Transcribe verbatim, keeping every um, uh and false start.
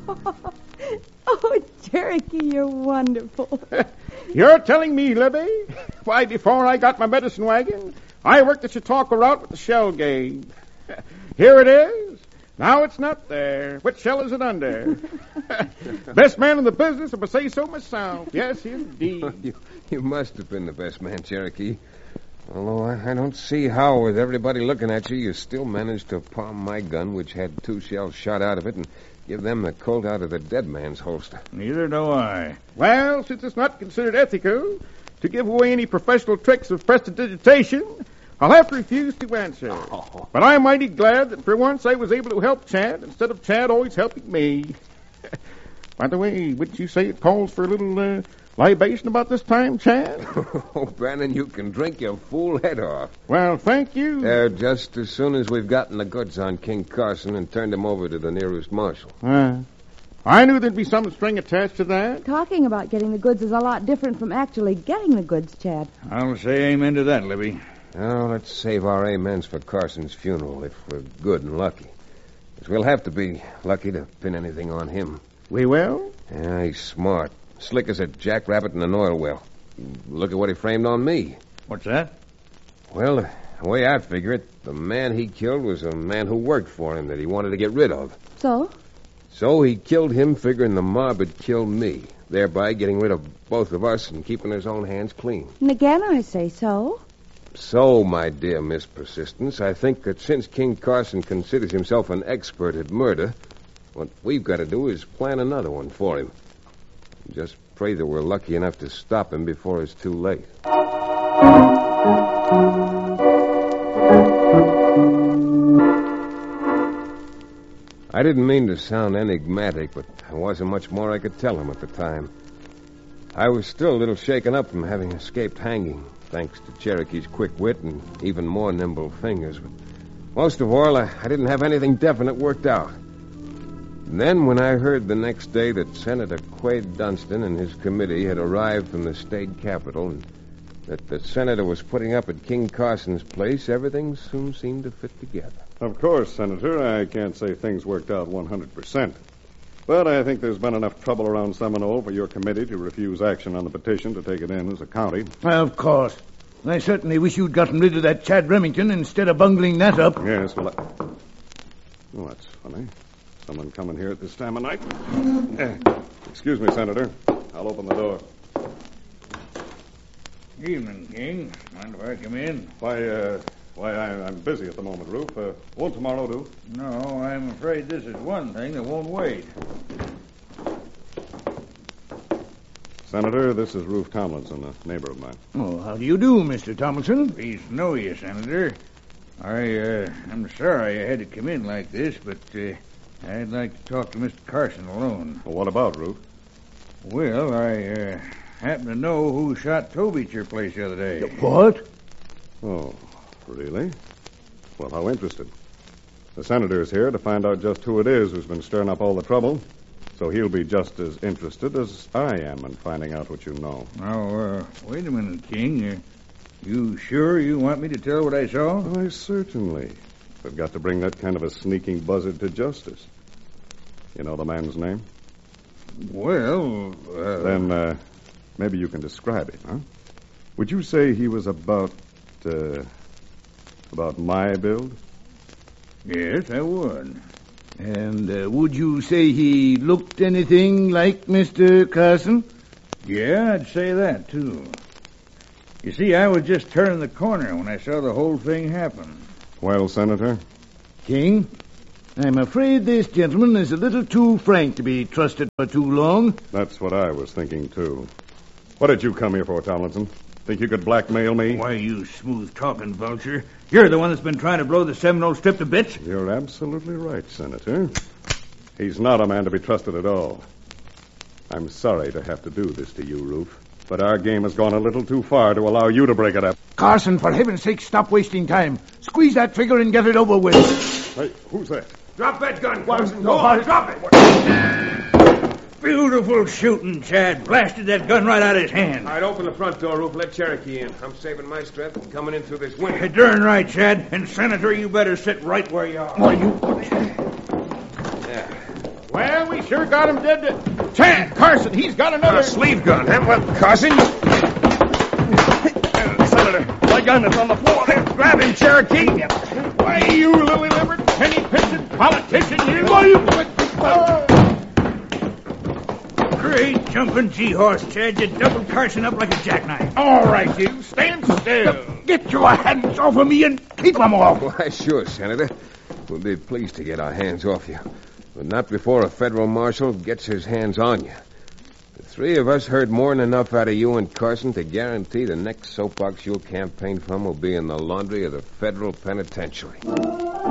Oh, Cherokee, you're wonderful. You're telling me, Libby? Why, before I got my medicine wagon, I worked the Chautauqua route with the shell game. Here it is. Now it's not there. What shell is it under? Best man in the business, if I say so myself. Yes, indeed. you, you must have been the best man, Cherokee. Although I, I don't see how, with everybody looking at you, you still managed to palm my gun, which had two shells shot out of it, and give them the Colt out of the dead man's holster. Neither do I. Well, since it's not considered ethical to give away any professional tricks of prestidigitation, I'll have to refuse to answer. Oh. But I'm mighty glad that for once I was able to help Chad instead of Chad always helping me. By the way, wouldn't you say it calls for a little uh, libation about this time, Chad? Oh, Bannon, you can drink your fool head off. Well, thank you. Uh, just as soon as we've gotten the goods on King Carson and turned him over to the nearest marshal. Uh, I knew there'd be some string attached to that. Talking about getting the goods is a lot different from actually getting the goods, Chad. I'll say amen to that, Libby. Now, let's save our amens for Carson's funeral if we're good and lucky. Because we'll have to be lucky to pin anything on him. We will? Yeah, he's smart. Slick as a jackrabbit in an oil well. Look at what he framed on me. What's that? Well, the way I figure it, the man he killed was a man who worked for him that he wanted to get rid of. So? So he killed him figuring the mob had killed me, thereby getting rid of both of us and keeping his own hands clean. And again I say so. So, my dear Miss Persistence, I think that since King Carson considers himself an expert at murder, what we've got to do is plan another one for him. Just pray that we're lucky enough to stop him before it's too late. I didn't mean to sound enigmatic, but there wasn't much more I could tell him at the time. I was still a little shaken up from having escaped hanging, thanks to Cherokee's quick wit and even more nimble fingers. But most of all, I, I didn't have anything definite worked out. And then when I heard the next day that Senator Quade Dunstan and his committee had arrived from the state capitol and that the senator was putting up at King Carson's place, everything soon seemed to fit together. Of course, Senator, I can't say things worked out one hundred percent. But I think there's been enough trouble around Seminole for your committee to refuse action on the petition to take it in as a county. Of course. I certainly wish you'd gotten rid of that Chad Remington instead of bungling that up. Yes, well, I... Oh, that's funny. Someone coming here at this time of night. Eh, excuse me, Senator. I'll open the door. Evening, King. Mind if I come in? Why, uh... Why, I, I'm busy at the moment, Rufe. Uh, won't tomorrow do? No, I'm afraid this is one thing that won't wait. Senator, this is Rufe Tomlinson, a neighbor of mine. Oh, how do you do, Mister Tomlinson? Pleased to know you, Senator. I, uh, I'm sorry I had to come in like this, but, uh, I'd like to talk to Mister Carson alone. Well, what about, Rufe? Well, I, uh, happen to know who shot Toby at your place the other day. What? Oh... Really? Well, how interesting. The senator's here to find out just who it is who's been stirring up all the trouble. So he'll be just as interested as I am in finding out what you know. Now, uh, wait a minute, King. Uh, you sure you want me to tell what I saw? Why, certainly. We've got to bring that kind of a sneaking buzzard to justice. You know the man's name? Well, uh... Then, uh, maybe you can describe him, huh? Would you say he was about, uh... About my build? Yes, I would. And uh, would you say he looked anything like Mister Carson? Yeah, I'd say that, too. You see, I was just turning the corner when I saw the whole thing happen. Well, Senator? King, I'm afraid this gentleman is a little too frank to be trusted for too long. That's what I was thinking, too. What did you come here for, Tomlinson? Think you could blackmail me? Why, you smooth-talking vulture. You're the one that's been trying to blow the Seminole Strip to bits. You're absolutely right, Senator. He's not a man to be trusted at all. I'm sorry to have to do this to you, Rufe, but our game has gone a little too far to allow you to break it up. Carson, for heaven's sake, stop wasting time. Squeeze that figure and get it over with. Hey, who's that? Drop that gun, Carson. No, Go on, I... drop it. Beautiful shooting, Chad. Blasted that gun right out of his hand. All right, open the front door, Rufe. Let Cherokee in. I'm saving my strength and coming in through this window. You're darn right, Chad. And, Senator, you better sit right where you are. Why, you... Yeah. Well, we sure got him dead to... Chad, Carson, he's got another... A sleeve gun, huh? Well, Carson... Uh, Senator, my gun is on the floor there. Grab him, Cherokee. Why, you lily livered, penny-pinching politician, you... Why, you... Great jumping G-horse, Chad. You doubled Carson up like a jackknife. All right, you. Stand still. Get your hands off of me and keep them off. Why, sure, Senator. We'll be pleased to get our hands off you. But not before a federal marshal gets his hands on you. The three of us heard more than enough out of you and Carson to guarantee the next soapbox you'll campaign from will be in the laundry of the federal penitentiary.